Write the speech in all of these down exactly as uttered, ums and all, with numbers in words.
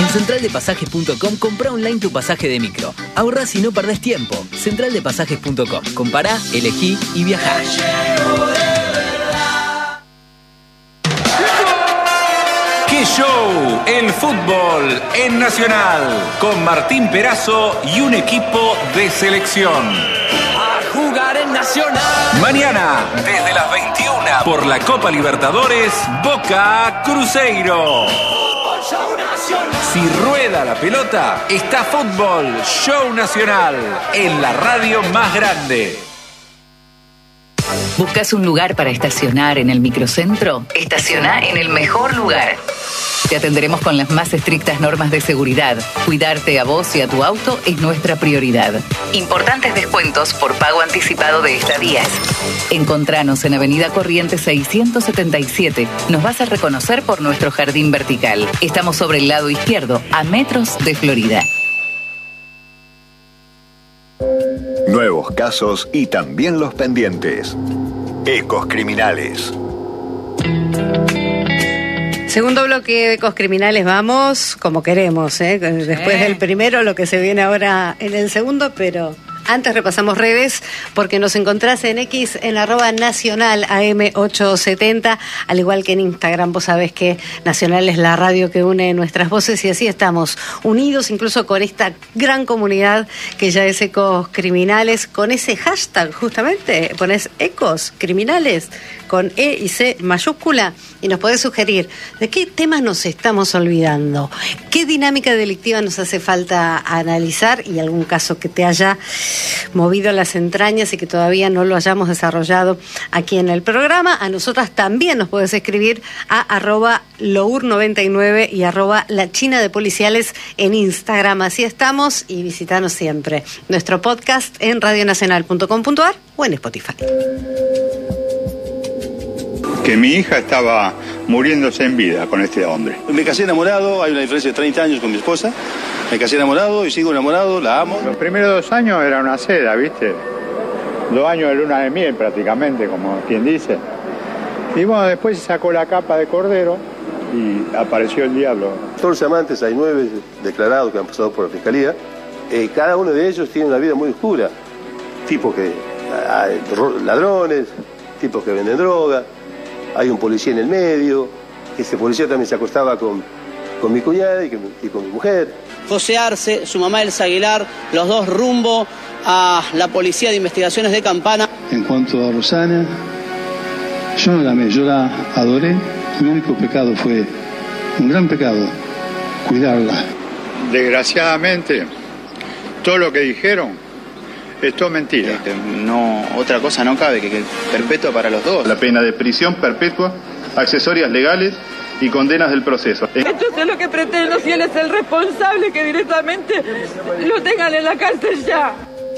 En central de pasajes punto com comprá online tu pasaje de micro. Ahorrás y no perdés tiempo. central de pasajes punto com. Compará, elegí y viajá. ¡Qué show! El fútbol en Nacional. Con Martín Perazo y un equipo de selección. A jugar en Nacional. Mañana, desde las veintiuna, por la Copa Libertadores, Boca Cruzeiro. Si rueda la pelota, está Fútbol Show Nacional en la radio más grande. ¿Buscas un lugar para estacionar en el microcentro? Estaciona en el mejor lugar. Te atenderemos con las más estrictas normas de seguridad. Cuidarte a vos y a tu auto es nuestra prioridad. Importantes descuentos por pago anticipado de estadías. Encontranos en Avenida Corrientes seiscientos setenta y siete. Nos vas a reconocer por nuestro jardín vertical. Estamos sobre el lado izquierdo, a metros de Florida. Nuevos casos y también los pendientes. Ecos Criminales. Segundo bloque de Ecos Criminales, vamos como queremos, ¿eh? Después del primero, lo que se viene ahora en el segundo, pero antes repasamos redes, porque nos encontrás en X en arroba nacional A M ochocientos setenta, al igual que en Instagram. Vos sabés que Nacional es la radio que une nuestras voces y así estamos unidos, incluso con esta gran comunidad que ya es Ecos Criminales, con ese hashtag justamente, ponés Ecos Criminales con E y C mayúscula y nos podés sugerir de qué temas nos estamos olvidando, qué dinámica delictiva nos hace falta analizar y algún caso que te haya movido las entrañas y que todavía no lo hayamos desarrollado aquí en el programa. A nosotras también nos puedes escribir a arroba lour noventa y nueve y arroba la china de policiales en Instagram. Así estamos y visitanos siempre. Nuestro podcast en radionacional punto com punto a r o en Spotify. Que mi hija estaba muriéndose en vida con este hombre. Me casé enamorado, hay una diferencia de treinta años con mi esposa. Me casé enamorado y sigo enamorado, la amo. Los primeros dos años era una seda, ¿viste? Dos años de luna de miel prácticamente, como quien dice. Y bueno, después se sacó la capa de cordero y apareció el diablo. catorce amantes, hay nueve declarados que han pasado por la fiscalía. Eh, cada uno de ellos tiene una vida muy oscura. Tipos que, hay ladrones, tipos que venden droga. Hay un policía en el medio, ese policía también se acostaba con, con mi cuñada y, que, y con mi mujer. José Arce, su mamá Elsa Aguilar, los dos rumbo a la Policía de Investigaciones de Campana. En cuanto a Rosana, yo no la amé, yo la adoré. Mi único pecado fue, un gran pecado, cuidarla. Desgraciadamente, todo lo que dijeron es todo mentira. Este, no, otra cosa no cabe que, que perpetua para los dos. La pena de prisión perpetua, accesorias legales y condenas del proceso. Entonces lo que pretendo, si él es el responsable, que directamente lo tengan en la cárcel ya.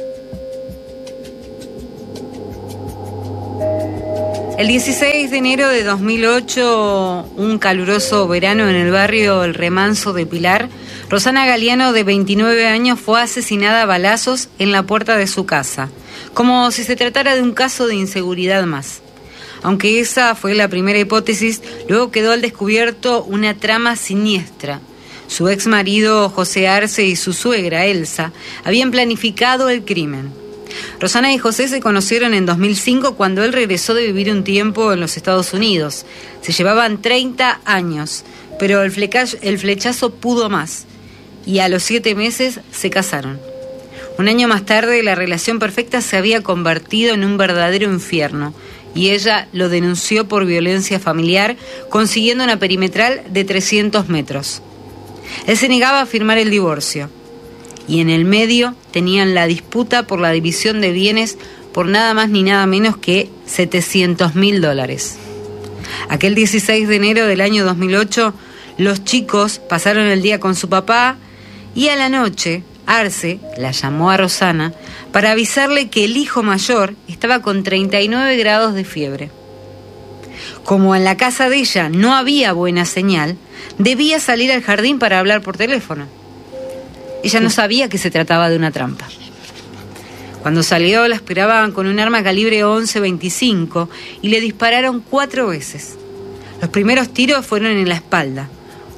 El dieciséis de enero de dos mil ocho, un caluroso verano en el barrio El Remanso de Pilar, Rosana Galeano, de veintinueve años, fue asesinada a balazos en la puerta de su casa, como si se tratara de un caso de inseguridad más. Aunque esa fue la primera hipótesis, luego quedó al descubierto una trama siniestra. Su ex marido José Arce y su suegra Elsa habían planificado el crimen. Rosana y José se conocieron en dos mil cinco cuando él regresó de vivir un tiempo en los Estados Unidos. Se llevaban treinta años, pero el flechazo, el flechazo pudo más y a los siete meses se casaron. Un año más tarde, la relación perfecta se había convertido en un verdadero infierno y ella lo denunció por violencia familiar, consiguiendo una perimetral de trescientos metros. Él se negaba a firmar el divorcio. Y en el medio tenían la disputa por la división de bienes por nada más ni nada menos que setecientos mil dólares. Aquel dieciséis de enero del año dos mil ocho, los chicos pasaron el día con su papá y a la noche Arce la llamó a Rosana para avisarle que el hijo mayor estaba con treinta y nueve grados de fiebre. Como en la casa de ella no había buena señal, debía salir al jardín para hablar por teléfono. Ella no sabía que se trataba de una trampa. Cuando salió, la esperaban con un arma calibre once veinticinco y le dispararon cuatro veces. Los primeros tiros fueron en la espalda.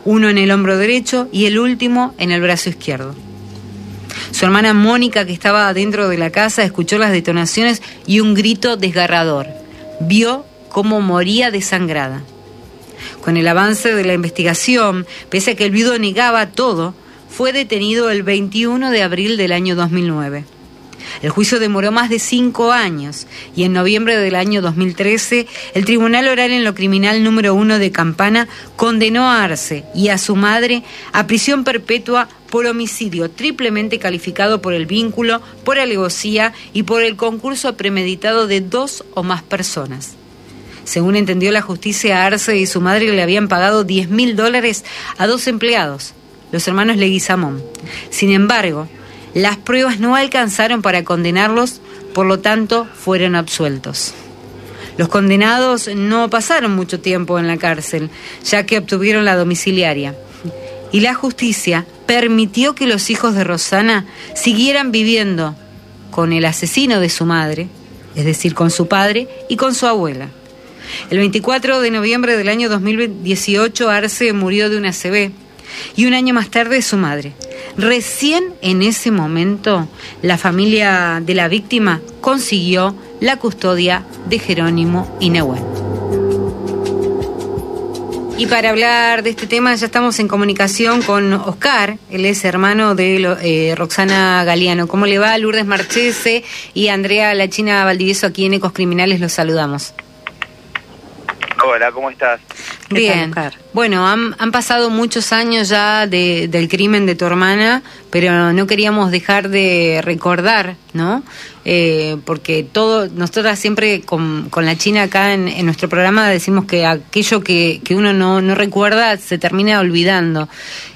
uno en el hombro derecho y el último en el brazo izquierdo. Su hermana Mónica, que estaba dentro de la casa, escuchó las detonaciones y un grito desgarrador. Vio cómo moría desangrada. Con el avance de la investigación, pese a que el viudo negaba todo, fue detenido el veintiuno de abril del año dos mil nueve. El juicio demoró más de cinco años y en noviembre del año dos mil trece, el Tribunal Oral en lo Criminal número uno de Campana condenó a Arce y a su madre a prisión perpetua por homicidio triplemente calificado por el vínculo, por alevosía y por el concurso premeditado de dos o más personas. Según entendió la justicia, Arce y su madre le habían pagado diez mil dólares a dos empleados, los hermanos Leguizamón. Sin embargo, las pruebas no alcanzaron para condenarlos, por lo tanto, fueron absueltos. Los condenados no pasaron mucho tiempo en la cárcel, ya que obtuvieron la domiciliaria. Y la justicia permitió que los hijos de Rosana siguieran viviendo con el asesino de su madre, es decir, con su padre y con su abuela. El veinticuatro de noviembre del año dos mil dieciocho, Arce murió de una A C V y un año más tarde su madre. Recién en ese momento, la familia de la víctima consiguió la custodia de Jerónimo y Nehuen. Y para hablar de este tema ya estamos en comunicación con Oscar, él es hermano de eh, Roxana Galeano. ¿Cómo le va? Lourdes Marchese y Andrea La China Valdivieso, aquí en Ecos Criminales, los saludamos. Hola, ¿cómo estás? Bien. Bueno, han, han pasado muchos años ya de, del crimen de tu hermana, pero no queríamos dejar de recordar, ¿no? Eh, porque todo, nosotras siempre con, con la China acá en, en nuestro programa decimos que aquello que, que uno no, no recuerda se termina olvidando.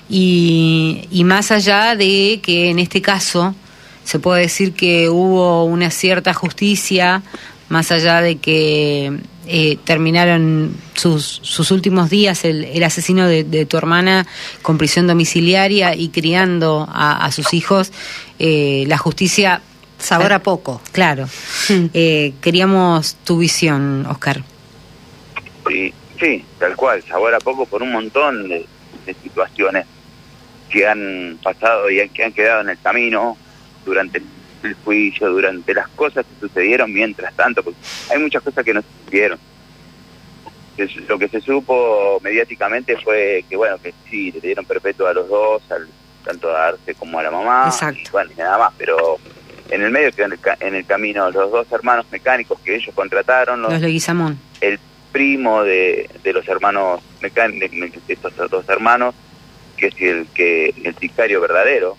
Y, y más allá de que en este caso se puede decir que hubo una cierta justicia, más allá de que eh, terminaron sus, sus últimos días el, el asesino de, de tu hermana con prisión domiciliaria y criando a, a sus hijos, eh, la justicia... Sabor a poco. Claro. Eh, queríamos tu visión, Oscar. Sí, sí, tal cual, sabor a poco por un montón de, de situaciones que han pasado y que han quedado en el camino durante el juicio, durante las cosas que sucedieron mientras tanto, porque hay muchas cosas que no sucedieron. Lo que se supo mediáticamente fue que, bueno, que sí, le dieron perpetuo a los dos, al, tanto a Arce como a la mamá. Exacto. Y bueno, y nada más, pero en el medio quedan en, en el camino los dos hermanos mecánicos que ellos contrataron. Los, los Leguizamón. El primo de, de los hermanos mecánicos, de estos dos hermanos, que es el que el sicario verdadero,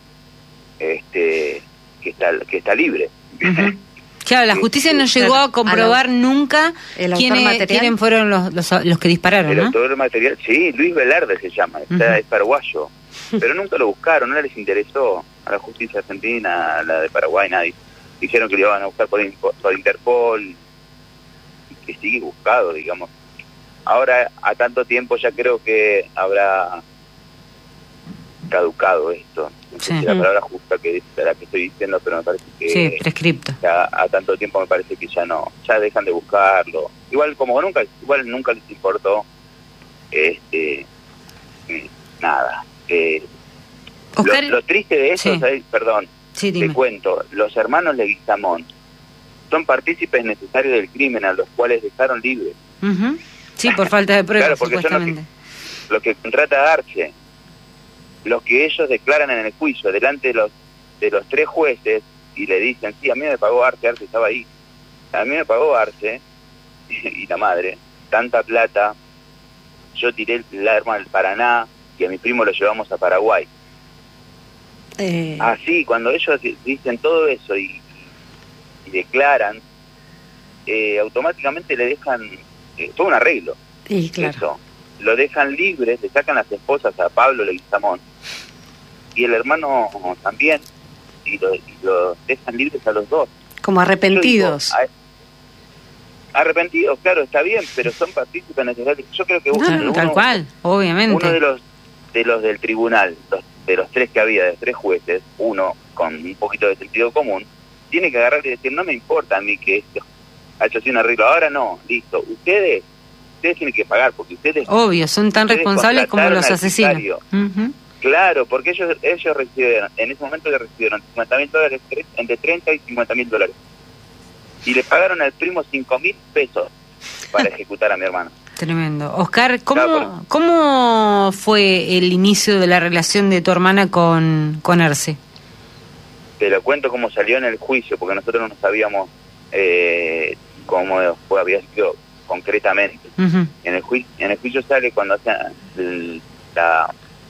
este que está que está libre. Uh-huh. Claro, la justicia no llegó a comprobar nunca quiénes, quiénes fueron los, los, los que dispararon, el ¿no? autor del material, sí, Luis Velarde se llama, está, uh-huh. es paraguayo, pero nunca lo buscaron, no les interesó a la justicia argentina, a la de Paraguay, nadie. Dijeron que lo iban a buscar por, por Interpol, y que sigue buscado, digamos. Ahora, a tanto tiempo ya creo que habrá caducado esto. No sé sí. si la palabra justa que es la que estoy diciendo, pero me parece que... Sí, prescripto. Ya, a tanto tiempo me parece que ya no, ya dejan de buscarlo. Igual como nunca, igual nunca les importó, este, nada. Eh, Oscar, lo, lo triste de eso, sí. ¿sabes? Perdón, sí, te cuento, los hermanos Leguizamón son partícipes necesarios del crimen a los cuales dejaron libres. Uh-huh. Sí, por falta de pruebas, claro, porque supuestamente. Son los que, los que contrata Arce, los que ellos declaran en el juicio delante de los de los tres jueces y le dicen, sí, a mí me pagó Arce, Arce estaba ahí, a mí me pagó Arce y, y la madre, tanta plata, yo tiré el arma al Paraná y a mi primo lo llevamos a Paraguay. Eh... Así, cuando ellos dicen todo eso y, y declaran, eh, automáticamente le dejan, eh, todo un arreglo, sí, claro. Eso, lo dejan libre, le sacan las esposas a Pablo Leguizamón y el hermano también, y lo, y lo dejan libres a los dos. Como arrepentidos. Yo digo, a, arrepentidos, claro, está bien, pero son partícipes necesarios. Yo creo que uno, no, uno, tal cual, obviamente. Uno de los de los del tribunal, los, de los tres que había, de tres jueces, uno con un poquito de sentido común, tiene que agarrar y decir, no me importa a mí que esto haya sido un arreglo, ahora no, listo, ustedes ustedes tienen que pagar, porque ustedes... Obvio, son tan ustedes responsables como contrataron los al asesinos. sicario. Ujú. Claro, porque ellos ellos recibieron, en ese momento le recibieron cincuenta mil dólares, entre treinta y cincuenta mil dólares. Y le pagaron al primo cinco mil pesos para ejecutar a mi hermano. Tremendo. Oscar, ¿cómo, Claro, ¿cómo fue el inicio de la relación de tu hermana con, con Arce? Te lo cuento cómo salió en el juicio, porque nosotros no sabíamos eh, cómo fue, había sido concretamente. Uh-huh. En el juicio, en el juicio sale cuando hacen el, la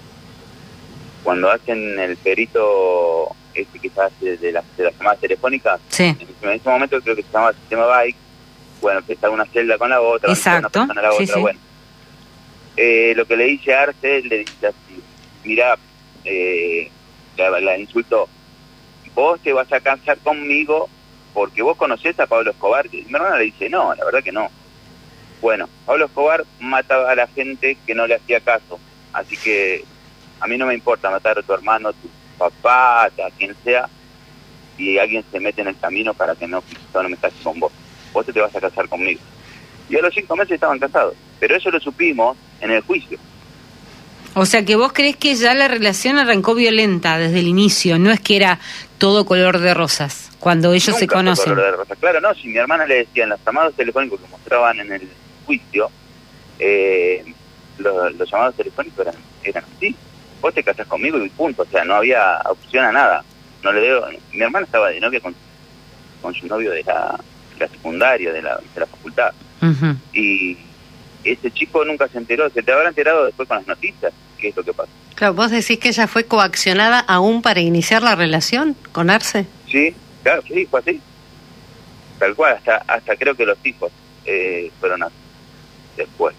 cuando hacen el perito este que se hace de las de las llamadas telefónicas. Sí. En, en ese momento creo que se llamaba sistema Bike. Bueno, empezaba una celda con la otra, Exacto. una persona a la Sí, otra. sí. Bueno, eh, lo que le dice a Arce, le dice así: mira, eh, la, la insultó, vos te vas a casar conmigo porque vos conocés a Pablo Escobar. Y mi hermana le dice, no, la verdad que no. Bueno, Pablo Escobar mataba a la gente que no le hacía caso, así que a mí no me importa matar a tu hermano, tu papá, a quien sea, y alguien se mete en el camino para que no, no me case con vos. Vos te vas a casar conmigo. Y a los cinco meses estaban casados, pero eso lo supimos en el juicio. O sea que vos crees que ya la relación arrancó violenta desde el inicio, no es que era todo color de rosas, cuando ellos Nunca se fue conocen. color de rosa. Claro, no, si mi hermana le decía en los llamados telefónicos que mostraban en el juicio, eh, los, los llamados telefónicos eran, eran así. Vos te casás conmigo y punto, o sea, no había opción a nada. No le debo, mi hermana estaba de novia con, con su novio de la, de la secundaria, de la, de la facultad. Uh-huh. Y ese chico nunca se enteró, se te habrá enterado después con las noticias, qué es lo que pasa. Claro, vos decís que ella fue coaccionada aún para iniciar la relación con Arce. Sí, claro, sí, fue así. Tal cual, hasta hasta creo que los hijos eh, fueron así después.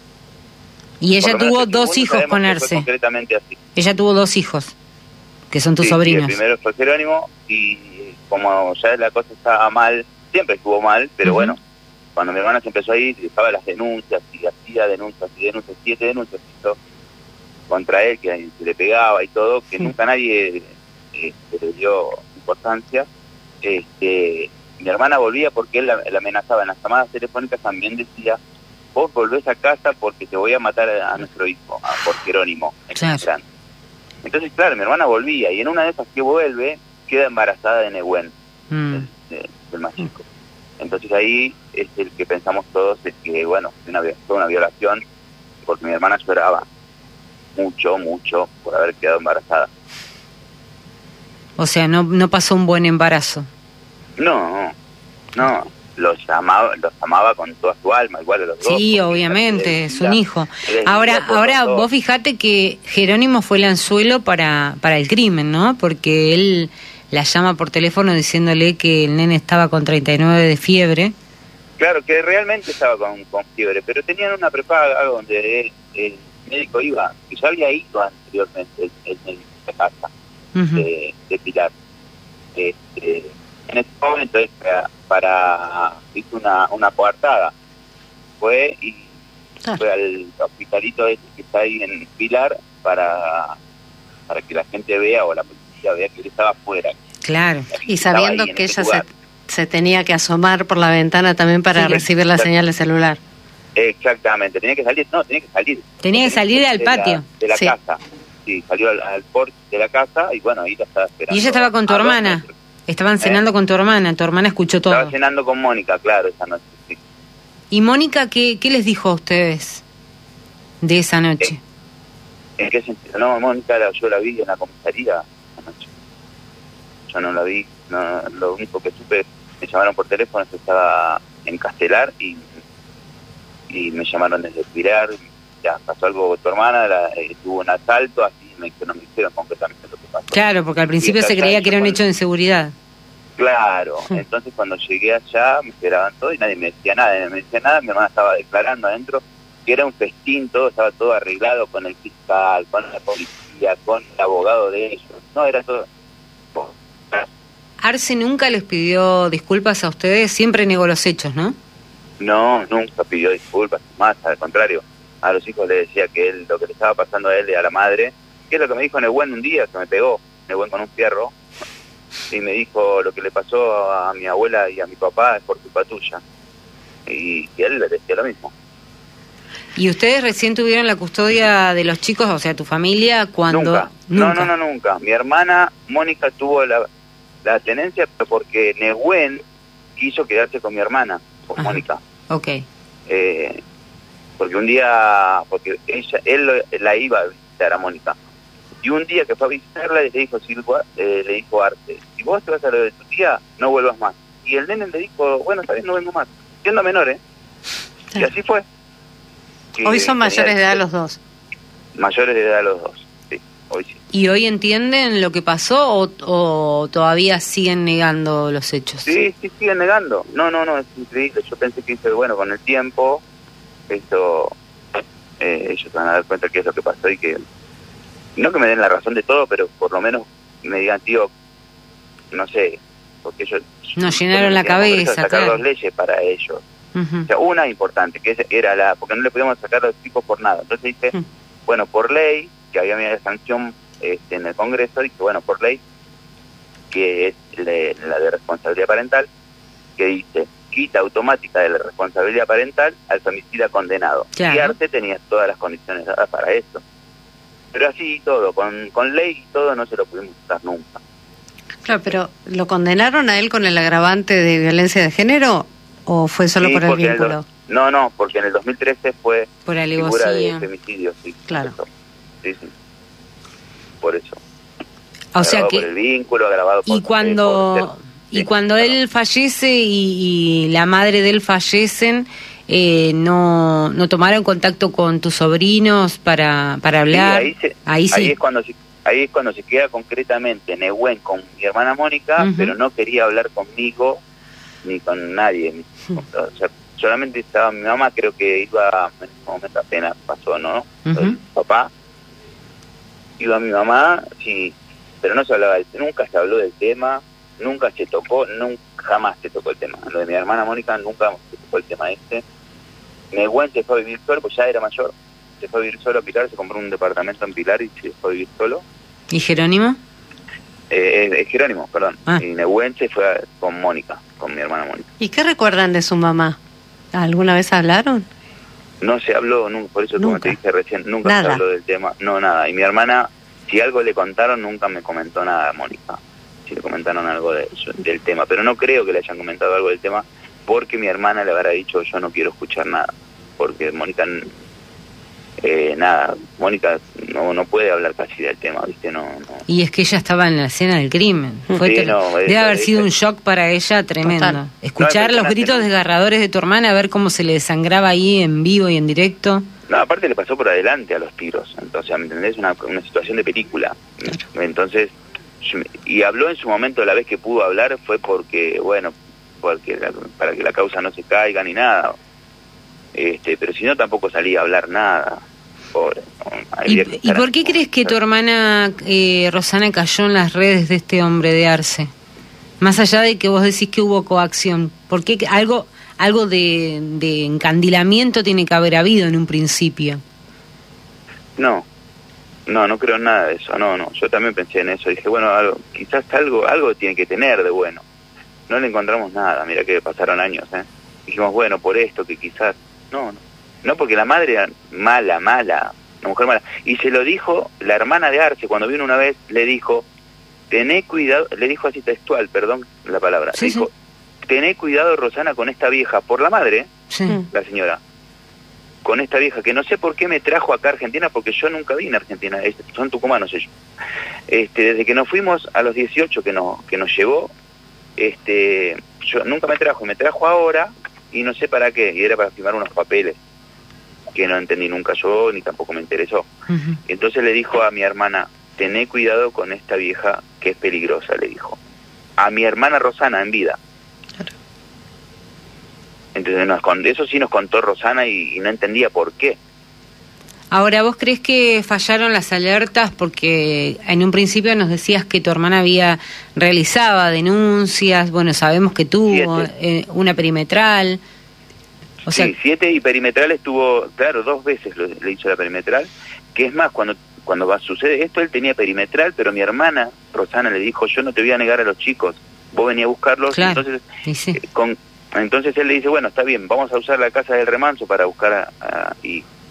Y ella Por lo menos tuvo en dos segundo hijos sabemos con que fue Arce. concretamente así. Ella tuvo dos hijos, que son tus Sí, sobrinos. sí, el primero fue Jerónimo y como ya la cosa estaba mal, siempre estuvo mal, pero Ujú. bueno, cuando mi hermana se empezó a ir, dejaba las denuncias y hacía denuncias y denuncias, siete denuncias hizo contra él, que se le pegaba y todo, que Sí. nunca nadie eh, le dio importancia. Este, mi hermana volvía porque él la, la amenazaba en las llamadas telefónicas, también decía, vos volvés a casa porque te voy a matar a, a nuestro hijo, a, por Jerónimo. Claro. Entonces, claro, mi hermana volvía y en una de esas que vuelve, queda embarazada de Nehuen, Mm. de- del más chico. Entonces ahí es el que pensamos todos, es que, bueno, fue una, vi- fue una violación, porque mi hermana lloraba mucho, mucho por haber quedado embarazada. O sea, no, no pasó un buen embarazo. No, no, los amaba, los amaba con toda su alma, igual a los dos. Sí, porque obviamente, es un hijo. él Ahora, vivía por ahora los dos. vos fijate que Jerónimo fue el anzuelo para, para el crimen, ¿no? Porque él la llama por teléfono diciéndole que el nene estaba con treinta y nueve de fiebre. Claro, que realmente estaba con, con fiebre, pero tenían una prepaga donde él, el médico iba, que ya había ido anteriormente el, el médico a casa Ujú. de, de Pilar. Este, en ese momento él para, para hizo una, una coartada, fue y Claro. fue al hospitalito ese que está ahí en Pilar para, para que la gente vea o la policía vea que él estaba afuera. Claro. Y Estaba sabiendo ahí en que ese ella se, lugar. se tenía que asomar por la ventana también para Sí, recibir la exacto. señal de celular. Exactamente, tenía que salir, no, tenía que salir. Tenía que salir al de la- patio. de la Sí. casa. Sí, salió al, al porche de la casa y bueno, ahí la estaba esperando. Y ella estaba con tu a dos hermana. metros. Estaban cenando con tu hermana. Tu hermana escuchó todo. Estaba cenando con Mónica, claro, esa noche. Sí. ¿Y Mónica qué, qué les dijo a ustedes de esa noche? ¿En qué sentido? No, Mónica, la- yo la vi en la comisaría anoche. Yo no la vi, no, lo único que supe, me llamaron por teléfono, que estaba en Castelar y, y me llamaron desde Pilar, ya pasó algo con tu hermana, la, eh, tuvo un asalto, así me, que no me dijeron concretamente lo que pasó. Claro, porque al principio Y se esta creía calle que era un con- hecho de inseguridad. Claro, entonces cuando llegué allá me esperaban todo y nadie me decía nada, nadie me decía nada, mi hermana estaba declarando adentro que era un festín, todo estaba todo arreglado con el fiscal, con la policía, con el abogado de ellos, no, era todo. Arce nunca les pidió disculpas a ustedes, siempre negó los hechos, ¿no? No, nunca pidió disculpas, más al contrario, a los hijos le decía que él, lo que le estaba pasando a él y a la madre, que es lo que me dijo Nehuen un día, que me pegó, Nehuen con un fierro, y me dijo lo que le pasó a mi abuela y a mi papá es por culpa tuya, y, y él le decía lo mismo. ¿Y ustedes recién tuvieron la custodia de los chicos, o sea, tu familia, cuando...? Nunca. ¿Nunca? No, no, no, nunca. Mi hermana Mónica tuvo la, la tenencia porque Nehuen quiso quedarse con mi hermana, con Ajá. Mónica. Ok. Eh, porque un día, porque ella, él lo, la iba a visitar a Mónica. Y un día que fue a visitarla, le dijo Silva, eh, le dijo Arte, si vos te vas a lo de tu tía, no vuelvas más. Y el nene le dijo, bueno, está bien, no vengo más. Siendo menor, ¿eh? Sí. Y así fue. Que hoy son mayores de edad los dos. Mayores de edad los dos, sí, hoy sí. ¿Y hoy entienden lo que pasó o, o todavía siguen negando los hechos? Sí, sí, siguen negando. No, no, no, es increíble. Yo pensé que, bueno, con el tiempo, esto, eh, ellos se van a dar cuenta qué es lo que pasó y que, no que me den la razón de todo, pero por lo menos me digan, tío, no sé, porque ellos... Nos llenaron la cabeza, sacar claro. dos leyes para ellos. Uh-huh. O sea, una importante, que era la, porque no le podíamos sacar a los tipos por nada. Entonces dice, uh-huh. bueno, por ley, que había una sanción este, en el Congreso, dice, bueno, por ley, que es le, la de responsabilidad parental, que dice, quita automática de la responsabilidad parental al femicida condenado. Claro. Y Arte tenía todas las condiciones dadas para eso. Pero así y todo, con, con ley y todo no se lo pudimos usar nunca. Claro, pero ¿lo condenaron a él con el agravante de violencia de género o fue solo sí, por el vínculo? El, no, no, porque en el dos mil trece fue por figura de femicidio, sí. Claro. Eso. Sí, sí. Por eso. O sea que por el vínculo, agravado por y cuando por ser, y sí, cuando claro. él fallece y, y la madre de él fallecen, eh, no no tomaron contacto con tus sobrinos para para hablar. Sí, ahí, se, ahí sí. Ahí es cuando se, ahí es cuando se queda concretamente Nehuen con mi hermana Mónica, uh-huh. pero no quería hablar conmigo ni con nadie. Uh-huh. O sea, solamente estaba mi mamá, creo que iba, en ese momento apenas pasó, ¿no? Uh-huh. El papá. Iba mi mamá, sí, pero no se hablaba, del, nunca se habló del tema, nunca se tocó, nunca, jamás se tocó el tema. Lo de mi hermana Mónica nunca se tocó el tema este. Nehuen se fue a vivir solo, pues ya era mayor. Se fue a vivir solo a Pilar, se compró un departamento en Pilar y se fue a vivir solo. ¿Y Jerónimo? Eh, eh, Jerónimo, perdón. Ah. Y Nehuen se fue a, con Mónica, con mi hermana Mónica. ¿Y qué recuerdan de su mamá? ¿Alguna vez hablaron? No se habló, nunca, por eso ¿Nunca? Como te dije recién, nunca nada. se habló del tema, no, nada. Y mi hermana, si algo le contaron, nunca me comentó nada a Mónica. Si le comentaron algo de eso, del tema, pero no creo que le hayan comentado algo del tema, porque mi hermana le habrá dicho, yo no quiero escuchar nada, porque Mónica... Eh, nada, Mónica no no puede hablar casi del tema, ¿viste? No, no. Y es que ella estaba en la escena del crimen. Fue sí, ter- no, debe eso, haber eso. sido un shock para ella tremendo. Total. Escuchar no, los gritos no. desgarradores de tu hermana, ver cómo se le desangraba ahí en vivo y en directo. No, aparte le pasó por adelante a los tiros, entonces, ¿me entendés? Una, una situación de película. Claro. Entonces, y habló en su momento, la vez que pudo hablar fue porque, bueno, porque la, para que la causa no se caiga ni nada. Este, pero si no, tampoco salía a hablar nada. Pobre. ¿Y, ¿Y por qué crees que tu hermana eh, Rosana cayó en las redes de este hombre de Arce? Más allá de que vos decís que hubo coacción, ¿por qué algo algo de, de encandilamiento tiene que haber habido en un principio? No, no, no creo en nada de eso, no, no. Yo también pensé en eso, dije, bueno, algo, quizás algo algo tiene que tener de bueno. No le encontramos nada, mira que pasaron años, ¿eh? Dijimos, bueno, por esto, que quizás... No, no. No, porque la madre era mala, mala, una mujer mala. Y se lo dijo la hermana de Arce, cuando vino una vez, le dijo, tené cuidado, le dijo así textual, perdón la palabra, sí, le dijo, sí. tené cuidado, Rosana, con esta vieja, por la madre, sí. la señora, con esta vieja, que no sé por qué me trajo acá a Argentina, porque yo nunca vine a Argentina, son tucumanos ellos. Este, desde que nos fuimos a los dieciocho que nos, que nos llevó, este, yo nunca me trajo, me trajo ahora, y no sé para qué, y era para firmar unos papeles que no entendí nunca yo, ni tampoco me interesó. Uh-huh. Entonces le dijo a mi hermana, tené cuidado con esta vieja que es peligrosa, le dijo. A mi hermana Rosana en vida. Claro. Entonces nos, eso sí nos contó Rosana y, y no entendía por qué. Ahora, ¿vos crees que fallaron las alertas? Porque en un principio nos decías que tu hermana había realizado denuncias, bueno, sabemos que tuvo eh, una perimetral... O sea, sí, siete y perimetrales tuvo, claro, dos veces lo, le hizo la perimetral, que es más, cuando cuando va, sucede esto, él tenía perimetral, pero mi hermana, Rosana, le dijo, yo no te voy a negar a los chicos, vos venís a buscarlos, claro, entonces sí, sí. Eh, con, entonces él le dice, bueno, está bien, vamos a usar la casa del Remanso para buscar a, a, y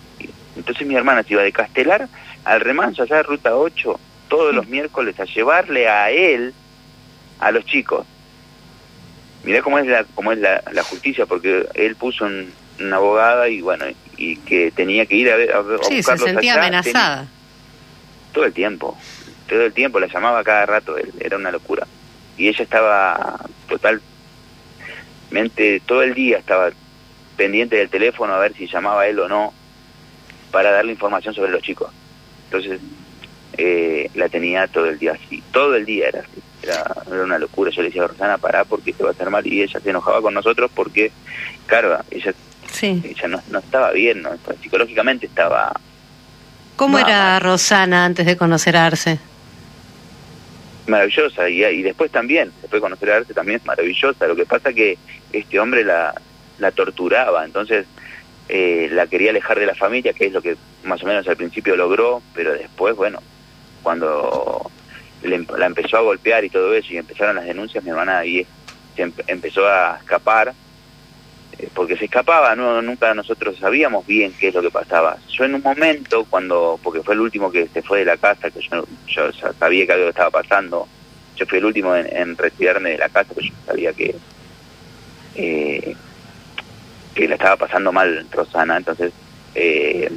Entonces mi hermana se iba de Castelar al Remanso, allá de Ruta ocho, todos los miércoles a llevarle a él, a los chicos. Mirá cómo es la cómo es la, la justicia, porque él puso un, una abogada y bueno, y que tenía que ir a, ver, a, a sí, buscarlos se sentía allá, amenazada. tenía, todo el tiempo, todo el tiempo, la llamaba cada rato, él, era una locura. Y ella estaba totalmente, todo el día estaba pendiente del teléfono a ver si llamaba a él o no, para darle información sobre los chicos. Entonces, eh, la tenía todo el día así, todo el día era así. Era, era una locura. Yo le decía a Rosana, pará porque te va a hacer mal, y ella se enojaba con nosotros porque, claro, ella, sí. ella no, no estaba bien, ¿no? Psicológicamente estaba... ¿Cómo no, era mal. Rosana antes de conocer a Arce? Maravillosa, y, y después también, después de conocer a Arce también es maravillosa. Lo que pasa que este hombre la, la torturaba, entonces eh, la quería alejar de la familia, que es lo que más o menos al principio logró, pero después, bueno, cuando... Le, la empezó a golpear y todo eso, y empezaron las denuncias, mi hermana ahí se em, empezó a escapar, eh, porque se escapaba, no nunca nosotros sabíamos bien qué es lo que pasaba. Yo en un momento, cuando, porque fue el último que se fue de la casa, que yo, yo ya sabía que algo estaba pasando, yo fui el último en, en retirarme de la casa, porque yo sabía que eh, que la estaba pasando mal Rosana, entonces eh,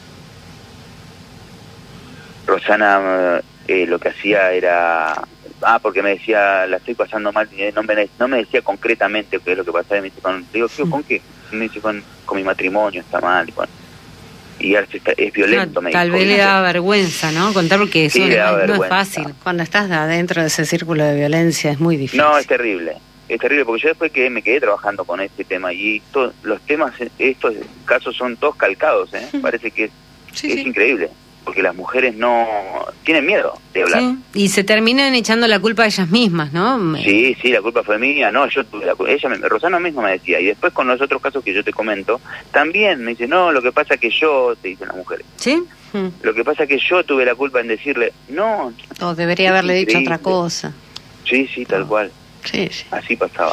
Rosana... Eh, lo que hacía era, ah, porque me decía, la estoy pasando mal, no me, no me decía concretamente qué es lo que pasaba, y me dice, con, digo, ¿con qué? Me dice, con, con mi matrimonio está mal, y bueno, y Arce está, es violento, no, me tal dijo. vez le da vergüenza, ¿no? Contar, porque eso Sí, no, no es fácil. Cuando estás adentro de ese círculo de violencia es muy difícil. No, es terrible, es terrible, porque yo después que me quedé trabajando con este tema, y to, los temas, estos casos son todos calcados, ¿eh? Mm. Parece que es, sí, es sí. increíble. Porque las mujeres no tienen miedo de hablar. Sí, y se terminan echando la culpa a ellas mismas, ¿no? Sí, sí, la culpa fue mía, no, yo tuve la culpa. Ella, me, Rosana misma me decía, y después con los otros casos que yo te comento, también me dice, no, lo que pasa que yo, te dicen las mujeres. ¿Sí? Hmm. Lo que pasa que yo tuve la culpa en decirle, no. O debería haberle dicho otra cosa. Sí, sí, tal oh. cual. Sí, sí. Así pasaba.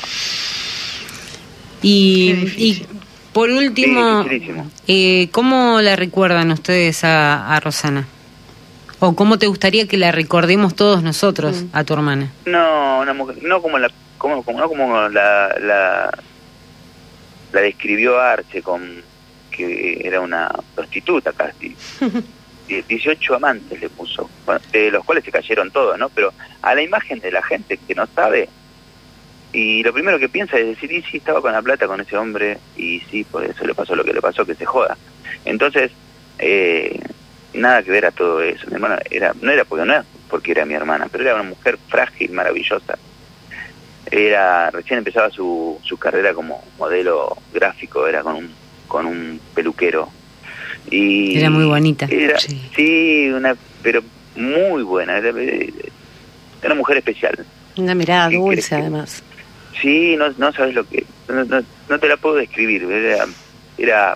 Y, y por último, sí, eh, ¿cómo la recuerdan ustedes a, a Rosana? ¿O cómo te gustaría que la recordemos todos nosotros, mm. a tu hermana? No, una mujer, no como la, como, como, no como la, la, la describió Arce, con que era una prostituta casi. dieciocho amantes le puso, de los cuales se cayeron todos, ¿no? Pero a la imagen de la gente que no sabe, y lo primero que piensa es decir, y sí, estaba con la plata con ese hombre, y sí, por eso le pasó lo que le pasó, que se joda. Entonces, eh, nada que ver a todo eso. Mi hermana era, no era porque no era porque era mi hermana, pero era una mujer frágil, maravillosa. Era, recién empezaba su, su carrera como modelo gráfico, era con un, con un peluquero. Y era muy bonita. Era, sí. sí, una, pero muy buena. Era, era una mujer especial. Una mirada dulce, además. Sí, no, no sabes lo que... No, no, no te la puedo describir. Era, era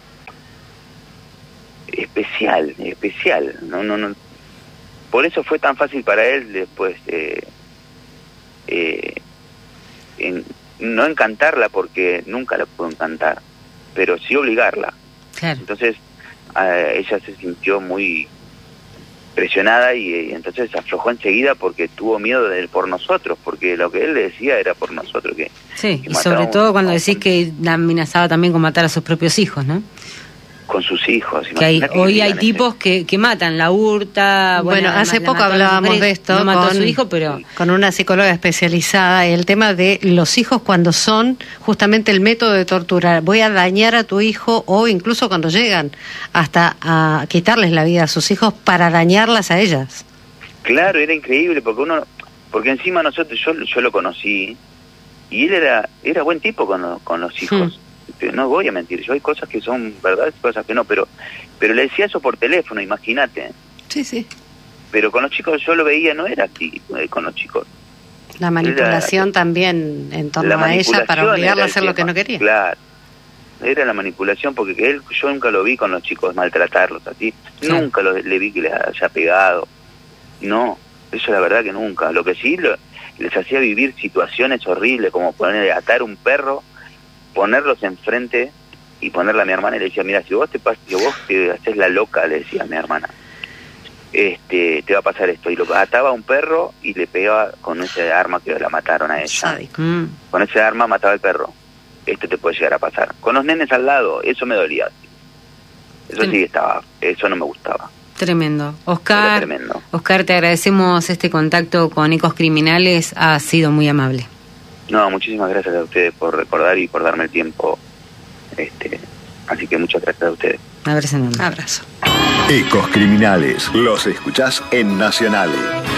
especial, especial. No, no, no. Por eso fue tan fácil para él después eh, eh, en, no encantarla, porque nunca la pudo encantar, pero sí obligarla. Claro. Entonces eh, ella se sintió muy presionada y, y entonces aflojó enseguida porque tuvo miedo de él por nosotros, porque lo que él le decía era por nosotros. Que, sí, que y sobre todo cuando decís que la amenazaba también con matar a sus propios hijos, ¿no? Con sus hijos. Que hay, hoy hay tipos que, que matan, la hurta. Bueno, bueno hace poco hablábamos mujeres, de esto no mató con, a su hijo, pero con una psicóloga especializada, el tema de los hijos cuando son justamente el método de torturar. Voy a dañar a tu hijo, o incluso cuando llegan hasta a quitarles la vida a sus hijos para dañarlas a ellas. Claro, era increíble porque uno, porque encima nosotros, yo, yo lo conocí y él era, era buen tipo con, lo, con los hijos. Hmm. No voy a mentir, yo hay cosas que son verdades, cosas que no, pero pero le decía eso por teléfono, imagínate. Sí, sí. Pero con los chicos yo lo veía, no era así con los chicos. La manipulación era, también en torno a ella para obligarla a hacer lo que no quería. Claro, era la manipulación, porque él, yo nunca lo vi con los chicos maltratarlos así, sí. Nunca lo, le vi que les haya pegado, no, eso la verdad que nunca. Lo que sí lo, les hacía vivir situaciones horribles, como poner atar un perro, ponerlos enfrente y ponerle a mi hermana y le decía, mira, si vos te pas si vos te haces la loca, le decía a mi hermana, este te va a pasar esto. Y lo ataba a un perro y le pegaba con ese arma que la mataron a ella. Mm. Con ese arma mataba al perro. Esto te puede llegar a pasar. Con los nenes al lado, eso me dolía. Eso sí, sí estaba, eso no me gustaba. Tremendo. Oscar, tremendo. Oscar, te agradecemos este contacto con Ecos Criminales, ha sido muy amable. No, muchísimas gracias a ustedes por recordar y por darme el tiempo. Este, así que muchas gracias a ustedes. Abrazo enorme. Abrazo. Ecos Criminales, los escuchás en Nacional.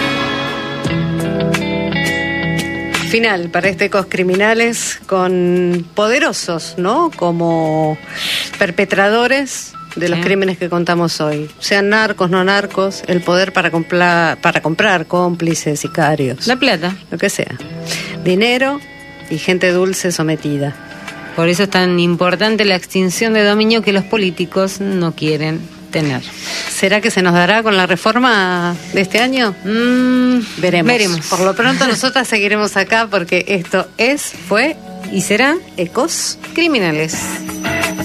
Final para este Ecos Criminales con poderosos, ¿no? Como perpetradores de los sí. crímenes que contamos hoy. Sean narcos, no narcos, el poder para comprar, para comprar cómplices, sicarios. La plata. Lo que sea. Dinero y gente dulce sometida. Por eso es tan importante la extinción de dominio que los políticos no quieren tener. ¿Será que se nos dará con la reforma de este año? Mm, veremos. Veremos. Por lo pronto nosotras seguiremos acá porque esto es, fue y será Ecos Criminales.